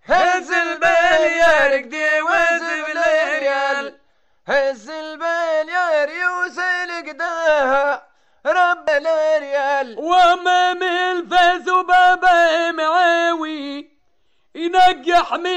هز البال يا رقدي وزف الريال، هز البال يا ريوسل قداها رب الريال. وامام الفاس وبابا معاوي ينجح